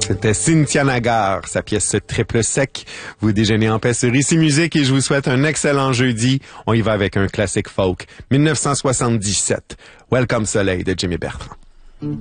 C'était Cynthia Nagar, sa pièce Triple Sec. Vous déjeunez en paix sur Ici Musique et je vous souhaite un excellent jeudi. On y va avec un classique folk, 1977. Welcome Soleil de Jimmy Bertrand.